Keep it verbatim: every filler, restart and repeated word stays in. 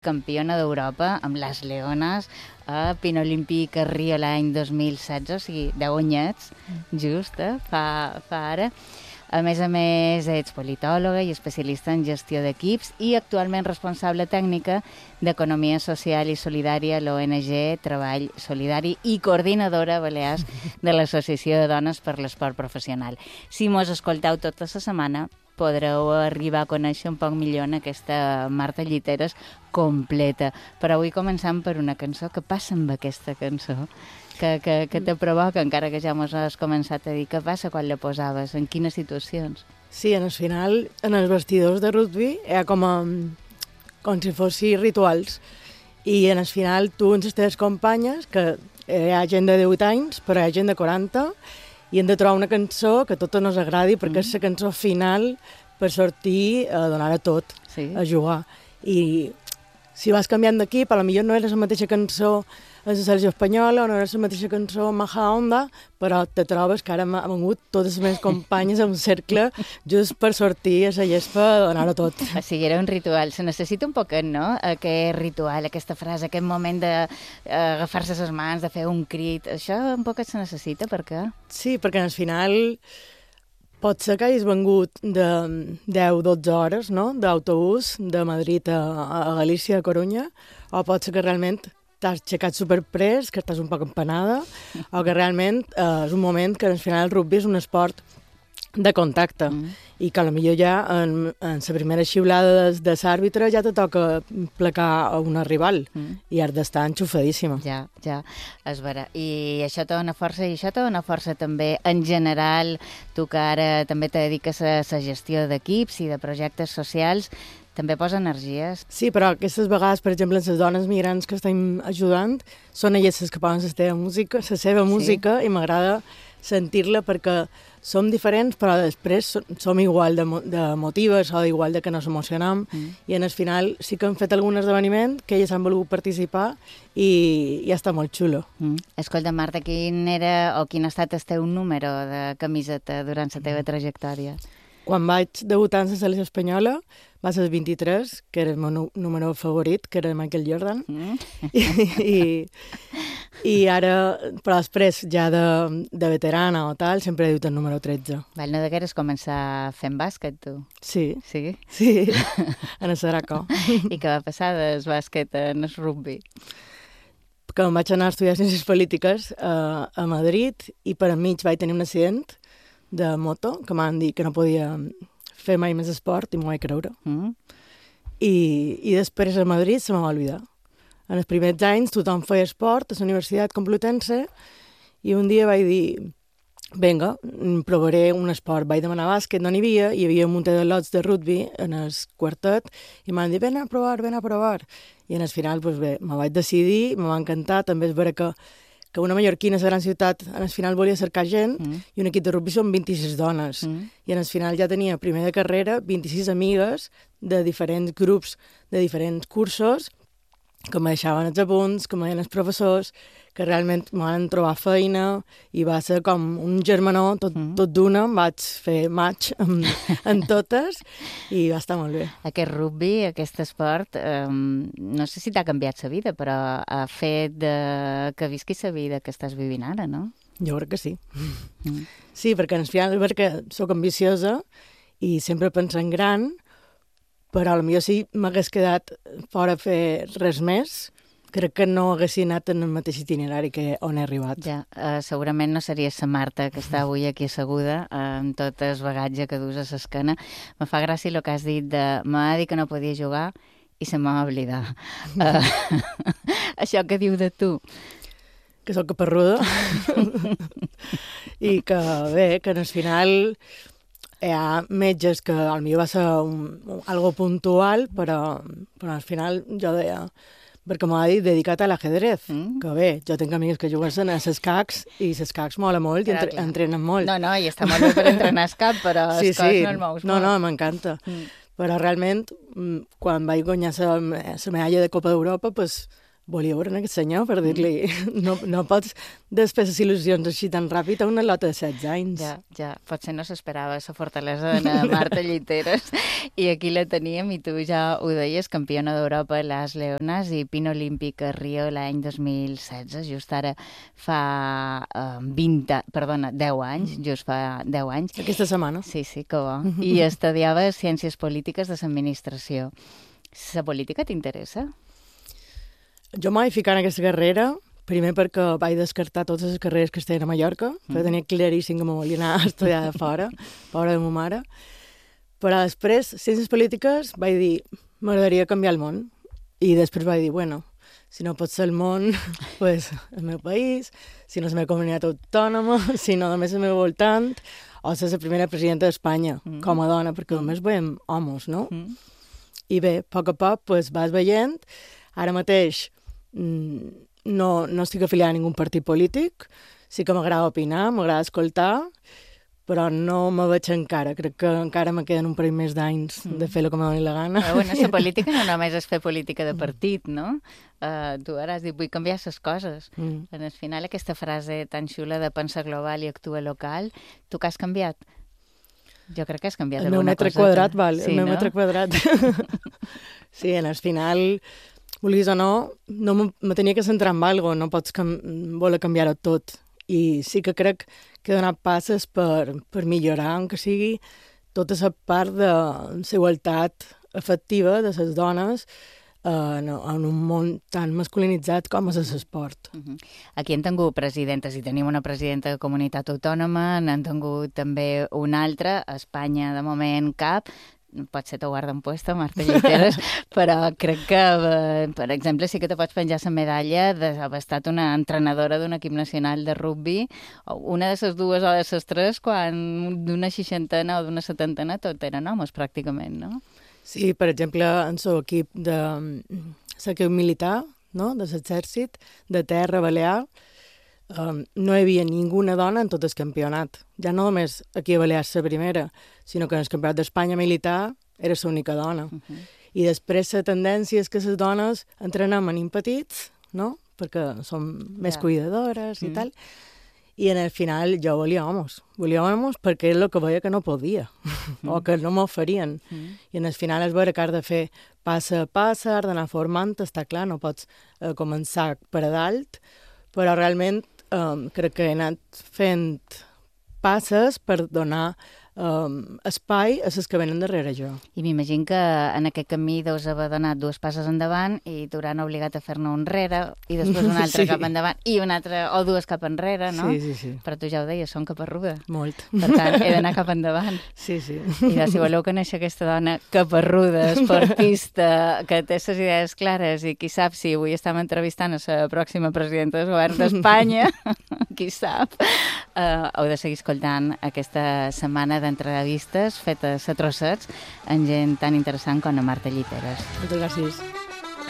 campiona d'Europa amb les Leones a Pin Olímpic a Rio l'any dos mil setze, o sigui, deu anyets, just, eh? fa, fa ara. A més a més, ets politòloga i especialista en gestió d'equips i actualment responsable tècnica d'Economia Social i Solidària a l'O N G Treball Solidari i coordinadora, Balears, de l'Associació de Dones per l'Esport Professional. Si mos escolteu tota la setmana, podreu arribar a conèixer un poc millor en aquesta Marta Lliteres completa. Però avui començam per una cançó. Què passa amb aquesta cançó? Que, que, que te provoca, encara que ja mos has començat a dir què passa quan la posaves, en quines situacions? Sí, en el final, en els vestidors de rugby, hi ha com, a, com si fossin rituals. I en el final, tu amb les teves companyes, que hi ha gent de divuit anys, però hi ha gent de quaranta, i hem de trobar una cançó que a totes nos agradi, perquè mm. és la cançó final per sortir a donar a tot, sí. a jugar. I si vas canviant d'equip, potser no era la mateixa cançó a la selecció espanyola, o no era la mateixa cançó a Majadahonda, però te trobes que ara han vengut totes les meves companyes en un cercle just per sortir a la gespa a donar-ho tot. O sigui, era un ritual. Se necessita un poquet, no?, aquest ritual, aquesta frase, aquest moment d'agafar-se les mans, de fer un crit. Això un poquet se necessita, per què? Sí, perquè al final pot ser que hagis vengut de deu a dotze hores, no?, d'autobús de Madrid a, a Galícia, a Corunya, o pot ser que realment t'has aixecat superpres, que estàs un poc empanada, o que realment eh, és un moment que al final el rugby és un esport de contacte, mm. i que potser ja en, en la primera xiulada de, de l'àrbitre ja te toca placar a una rival, mm. i has d'estar enxufadíssima. Ja, ja, és vera. I això té una força, i això té una força també en general, tu que ara també te dediques a la gestió d'equips i de projectes socials, també posa energies. Sí, però aquestes vegades, per exemple, les dones migrants que estem ajudant, són elles les que posen la seva música, la seva música, sí. i m'agrada sentir-la perquè som diferents, però després som igual de, de motives o igual de que nos emocionam, mm. i en el final sí que hem fet algun esdeveniment que elles han volgut participar i ja està molt xulo. Mm. Escolta, Marta, quin era o quin ha estat el teu número de camiseta durant la teva trajectòria? Quan vaig debutar en la selecció espanyola va ser el vint-i-tres, que era el meu número favorit, que era Michael Jordan. Mm. I, i, I ara, però després, ja de, de veterana o tal, sempre he dit el número tretze. Val, no degueres començar fent bàsquet, tu? Sí. Sí? Sí, en el Saraco. I què va passar del bàsquet en el rugby? Que em vaig anar a estudiar Ciències Polítiques a, a Madrid i per enmig vaig tenir un accident de moto, que m'han dit que no podia fer mai més esport i m'ho vaig creure. Mm. I, I després a Madrid se m'ha oblidat. En els primers anys tothom feia esport a la Universitat Complutense i un dia vaig dir, vinga, provaré un esport. Vaig demanar bàsquet, no n'hi havia, hi havia un munt de lots de rugby en el quartet i m'han dit, ven a provar, ven a provar. I en el final, doncs bé, me vaig decidir, me va encantar, també és vera que que una mallorquina a la gran ciutat en el final volia cercar gent, mm. i un equip de rugby són vint-i-sis dones. Mm. I en el final ja tenia, primer de carrera, vint-i-sis amigues de diferents grups, de diferents cursos, que me deixaven els apunts, que me deien els professors, que realment me van trobar feina, i va ser com un germanó, tot, mm. tot d'una, em vaig fer match en, en totes, i va estar molt bé. Aquest rugby, aquest esport, eh, no sé si t'ha canviat la vida, però ha fet de... que visquis la vida que estàs vivint ara, no? Jo crec que sí. Mm. Sí, perquè en el final, perquè soc ambiciosa, i sempre penso en gran, però potser si m'hagués quedat fora a fer res més, crec que no hagués anat en el mateix itinerari que on he arribat. Ja, uh, segurament no seria la Marta que està avui aquí asseguda, uh, amb tot el bagatge que dus a l'esquena. Me fa gràcia el que has dit de... M'ha dit que no podia jugar i se m'ha oblidat. Uh, això que diu de tu? Que sóc caparruda. I que bé, que al final... Hi ha metges que potser va ser un, un, algo puntual, però, però al final jo deia, perquè m'ha dit dedicat a l'ajedrez, mm. que bé, jo tinc amics que juguen a les cacs i les cacs mola molt i entre, entrenen molt. No, no, i està molt bé per entrenar el cap, però sí, els cos sí. no el mous molt. No, no, m'encanta. Mm. Però realment, quan vaig guanyar la medalla de Copa d'Europa, pues, volia veure aquest senyor per dir-li no, no pots desfer les il·lusions així tan ràpid a una lota de setze anys. Ja, ja, potser no s'esperava la fortalesa de la Marta Lliteres i aquí la teníem i tu ja ho deies, campiona d'Europa a les Leones i pin olímpic a Rio l'any dos mil setze, just ara fa eh, vint, perdona, deu anys, just fa deu anys. Aquesta setmana. Sí, sí, que bo. I estudiava Ciències Polítiques de l'Administració. La política t'interessa? Jo m'ho vaig ficar en aquesta carrera, primer perquè vaig descartar totes les carreres que estaven a Mallorca, mm. perquè tenia claríssim que me volia anar a estudiar de fora, pobra de ma mare. Però després, Ciències Polítiques, vaig dir, m'agradaria canviar el món. I després vaig dir, bueno, si no pot ser el món, pues el meu país, si no és la meva comunitat autònoma, si no només el meu voltant, o ser la primera presidenta d'Espanya, mm. com a dona, perquè només veiem homes, no? Mm. I bé, a poc a poc, pues, vas veient. Ara mateix no, no estic afiliada a ningú partit polític, sí que m'agrada opinar, m'agrada escoltar, però no me veig encara. Crec que encara me queden un parell més d'anys mm. de fer el que me doni la gana. Però bueno, la política no només és fer política de partit, no? Uh, tu ara has dit, vull canviar les coses. Mm. En el final, aquesta frase tan xula de pensar global i actuar local, tu què has canviat? Jo crec que has canviat el meu metre coseta. Quadrat, val, sí, el meu no? metre quadrat. Sí, en el final, vulguis o no, no me tenia que centrar en algo, no pots cam voler canviar-ho tot. I sí que crec que he donat passes per, per millorar, encara sigui, tota la part de la igualtat efectiva de les dones en, en un món tan masculinitzat com és l'esport. Uh -huh. Aquí hem tingut presidentes i tenim una presidenta de comunitat autònoma, n'hem tingut també una altra, a Espanya de moment cap, potser t'ho guarden puesta, Marta Lliteres, però crec que, per exemple, sí que te pots penjar la medalla d'haver estat una entrenadora d'un equip nacional de rugby, una de les dues o de les tres, quan d'una seixantena o d'una setantena tot eren homes, pràcticament, no? Sí, per exemple, en el equip de l'equip militar, no?, de l'exèrcit, de terra, balear, um, no hi havia ninguna dona en tot el campionat. Ja no només aquí a Balears la primera, sinó que en el campionat d'Espanya militar era l'única dona. Uh -huh. I després la tendència és que les dones entrenem en petits, no?, perquè som més yeah. cuidadores i mm. tal, i en el final jo volia homes. Volia homes perquè és el que veia que no podia, mm. o que no m'ho farien. Mm. I en el final és veure que has de fer passa a passa, has d'anar formant, està clar, no pots eh, començar per a dalt, però realment eh, crec que he anat fent passes per donar um, espai a les que venen darrere jo. I m'imagino que en aquest camí deus haver donat dues passes endavant i t'hauran obligat a fer-ne un enrere i després un altre sí. cap endavant i un altre, o dues cap enrere, no? Sí, sí, sí. Però tu ja ho deies, són caparruda. Molt. Per tant, he d'anar cap endavant. Sí, sí. I doncs, si voleu conèixer aquesta dona caparruda, esportista, que té les idees clares i qui sap si avui estem entrevistant a la pròxima presidenta del govern d'Espanya, qui sap, uh, heu de seguir escoltant aquesta setmana d'entrevistes fetes a trossets amb gent tan interessant com a Marta Lliteres. Moltes gràcies.